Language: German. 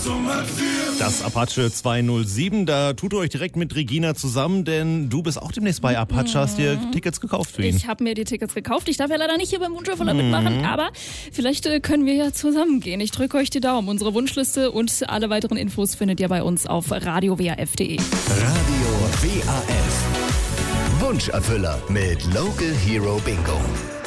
Das Apache 207, da tut ihr euch direkt mit Regina zusammen, denn du bist auch demnächst bei Apache, hast dir Tickets gekauft für ihn. Ich habe mir die Tickets gekauft. Ich darf ja leider nicht hier beim Wunscherfüller mitmachen, aber vielleicht können wir ja zusammen gehen. Ich drücke euch die Daumen. Unsere Wunschliste und alle weiteren Infos findet ihr bei uns auf radiowaf.de. Radio WAF. Wunscherfüller mit Local Hero Bingo.